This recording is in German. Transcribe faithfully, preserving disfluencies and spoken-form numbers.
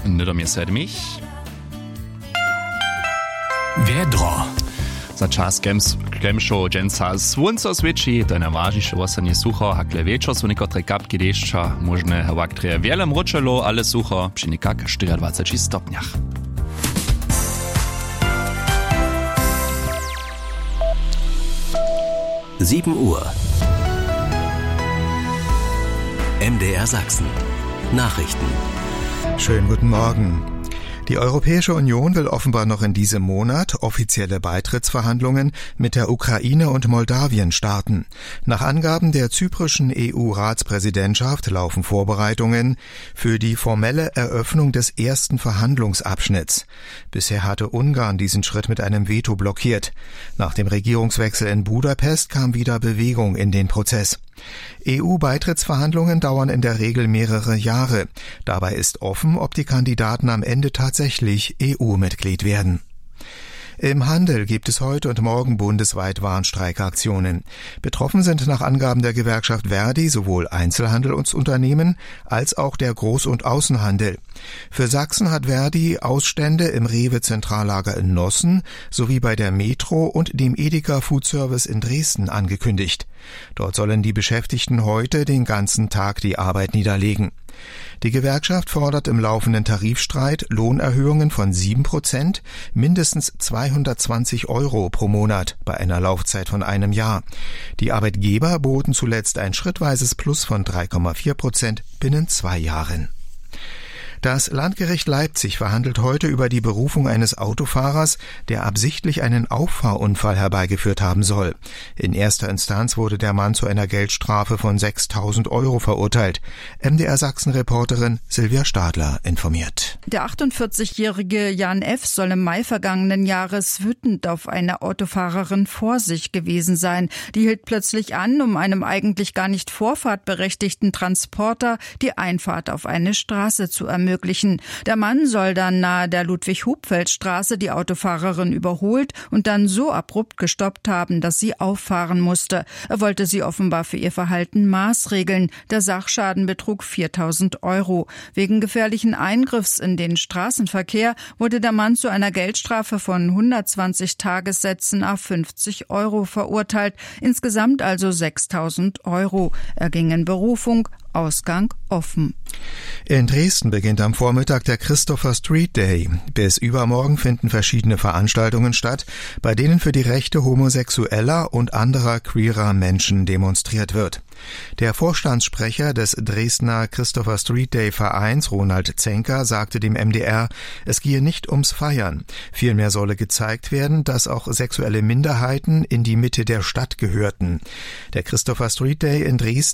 Nicht mir sedmich. Vedro. Za čas Gemšo dženca svunco sviči, to je najvažnejše osanje sucho, hakle večer su nekotre kapki dešča, možne vaktrije wiele mručelo, ale sucho, przy nikak dwadzieścia cztery stopniach. sieben Uhr. M D R Sachsen. Nachrichten. Schönen guten Morgen. Die Europäische Union will offenbar noch in diesem Monat offizielle Beitrittsverhandlungen mit der Ukraine und Moldawien starten. Nach Angaben der zyprischen E U-Ratspräsidentschaft laufen Vorbereitungen für die formelle Eröffnung des ersten Verhandlungsabschnitts. Bisher hatte Ungarn diesen Schritt mit einem Veto blockiert. Nach dem Regierungswechsel in Budapest kam wieder Bewegung in den Prozess. E U-Beitrittsverhandlungen dauern in der Regel mehrere Jahre. Dabei ist offen, ob die Kandidaten am Ende tatsächlich E U-Mitglied werden. Im Handel gibt es heute und morgen bundesweit Warnstreikaktionen. Betroffen sind nach Angaben der Gewerkschaft Verdi sowohl Einzelhandelsunternehmen als auch der Groß- und Außenhandel. Für Sachsen hat Verdi Ausstände im Rewe-Zentrallager in Nossen sowie bei der Metro und dem Edeka Food Service in Dresden angekündigt. Dort sollen die Beschäftigten heute den ganzen Tag die Arbeit niederlegen. Die Gewerkschaft fordert im laufenden Tarifstreit Lohnerhöhungen von sieben Prozent, mindestens zweihundertzwanzig Euro pro Monat bei einer Laufzeit von einem Jahr. Die Arbeitgeber boten zuletzt ein schrittweises Plus von drei Komma vier Prozent binnen zwei Jahren. Das Landgericht Leipzig verhandelt heute über die Berufung eines Autofahrers, der absichtlich einen Auffahrunfall herbeigeführt haben soll. In erster Instanz wurde der Mann zu einer Geldstrafe von sechstausend Euro verurteilt. M D R Sachsen-Reporterin Silvia Stadler informiert. Der achtundvierzigjährige Jan F. soll im Mai vergangenen Jahres wütend auf eine Autofahrerin vor sich gewesen sein. Die hielt plötzlich an, um einem eigentlich gar nicht vorfahrtberechtigten Transporter die Einfahrt auf eine Straße zu ermöglichen. Der Mann soll dann nahe der Ludwig-Hupfeld-Straße die Autofahrerin überholt und dann so abrupt gestoppt haben, dass sie auffahren musste. Er wollte sie offenbar für ihr Verhalten maßregeln. Der Sachschaden betrug viertausend Euro. Wegen gefährlichen Eingriffs in den Straßenverkehr wurde der Mann zu einer Geldstrafe von hundertzwanzig Tagessätzen à fünfzig Euro verurteilt. Insgesamt also sechstausend Euro. Er ging in Berufung. Ausgang offen. In Dresden beginnt am Vormittag der Christopher Street Day. Bis übermorgen finden verschiedene Veranstaltungen statt, bei denen für die Rechte homosexueller und anderer queerer Menschen demonstriert wird. Der Vorstandssprecher des Dresdner Christopher Street Day Vereins, Ronald Zenker, sagte dem M D R, es gehe nicht ums Feiern. Vielmehr solle gezeigt werden, dass auch sexuelle Minderheiten in die Mitte der Stadt gehörten. Der Christopher Street Day in Dresden